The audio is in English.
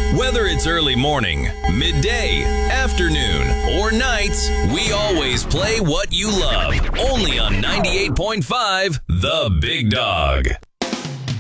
Whether it's early morning, midday, afternoon, or nights, we always play what you love. Only on 98.5 The Big Dog.